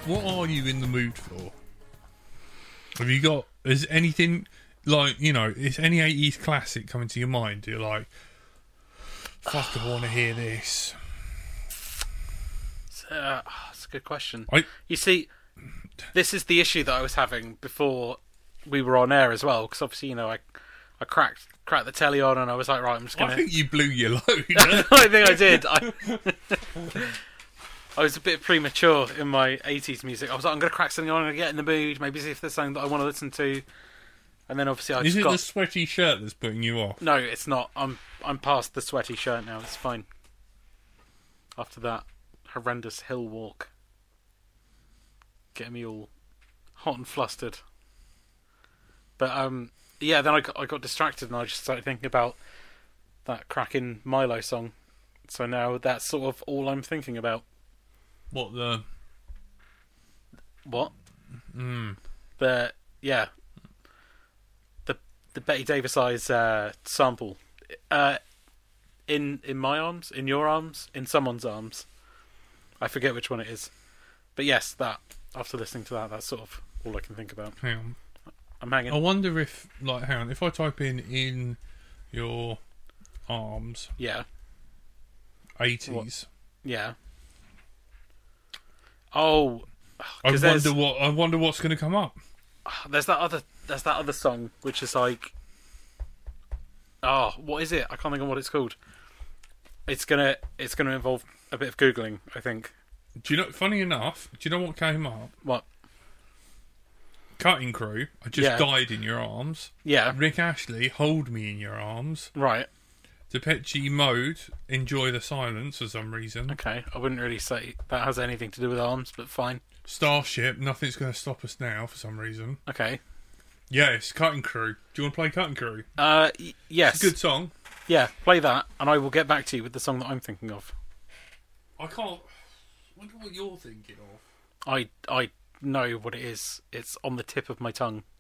What are you in the mood for? Have you got... Is anything... Like, you know, is any 80s classic coming to your mind? You're like, fuck, I want to hear this. That's a good question. I- You see, this is the issue that I was having before we were on air as well, because obviously, you know, I cracked the telly on and I was like, right, I'm just going to... I think you blew your load. I think I did. I was a bit premature in my 80s music. I was like, I'm going to crack something on, I'm going to get in the mood, maybe see if there's something that I want to listen to. And then obviously I Is just it got... the sweaty shirt that's putting you off? No, it's not. I'm past the sweaty shirt now. It's fine. After that horrendous hill walk, getting me all hot and flustered. But yeah, then I got distracted and I just started thinking about that cracking Milo song. So now that's sort of all I'm thinking about. What the... What? The yeah. The Betty Davis Eyes sample. In my arms, in your arms, in someone's arms. I forget which one it is. But yes, that. After listening to that, that's sort of all I can think about. Hang on. I'm hanging. I wonder if, like, hang on, if I type in your arms, Yeah. 80s, What? Yeah. Oh, I 'cause wonder what's going to come up. there's that other song which is like, what is it? I can't think of what it's called. It's gonna involve a bit of googling, I think. Do you know? Funny enough, do you know what came up? What? Cutting Crew. I just Yeah. died in your arms. Yeah. Rick Ashley, Hold Me in Your Arms. Right. Depeche Mode, Enjoy the Silence for some reason. Okay. I wouldn't really say that has anything to do with arms, but fine. Starship, Nothing's Going to Stop Us Now for some reason. Okay. Yes, Cutting Crew. Do you want to play Cutting Crew? Yes. It's a good song. Yeah. Play that, and I will get back to you with the song that I'm thinking of. I can't... I wonder what you're thinking of. I know what it is. It's on the tip of my tongue.